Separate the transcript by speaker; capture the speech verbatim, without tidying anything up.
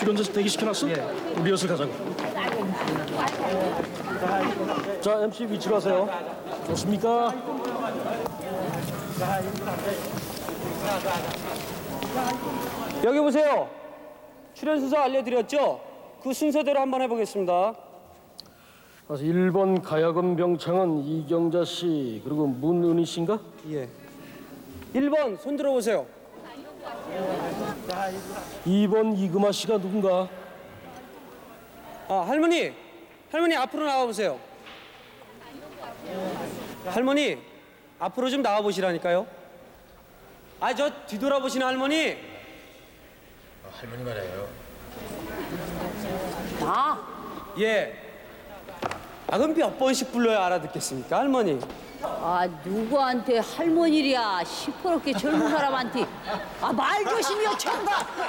Speaker 1: 출연자 대기 시켜놨어?
Speaker 2: 예.
Speaker 1: 리허설 가자고. 자, 엠씨 위치로 하세요. 좋습니까?
Speaker 2: 여기 보세요. 출연 순서 알려드렸죠? 그 순서대로 한번 해보겠습니다.
Speaker 1: 그래서 일 번 가야금 병창은 이경자 씨, 그리고 문은희 씨인가?
Speaker 2: 예. 일 번 손 들어보세요.
Speaker 1: 이 번 이금아 씨가 누군가?
Speaker 2: 아, 할머니. 할머니 앞으로 나와보세요. 할머니 앞으로 좀 나와보시라니까요. 아, 저 뒤돌아보시는 할머니.
Speaker 3: 할머니 말이에요.
Speaker 4: 나?
Speaker 2: 예. 아, 그럼 몇 번씩 불러야 알아듣겠습니까, 할머니?
Speaker 4: 아, 누구한테 할머니랴 시퍼렇게 젊은 사람한테 아, 말 조심이요, 청가.